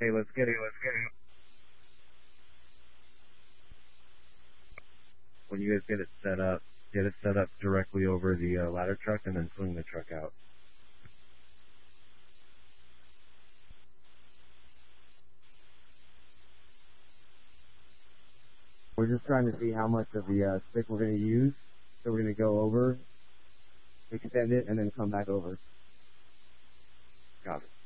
Hey, let's get it. When you guys get it set up directly over the ladder truck and then swing the truck out. We're just trying to see how much of the stick we're going to use. So we're going to go over, extend it, and then come back over. Got it.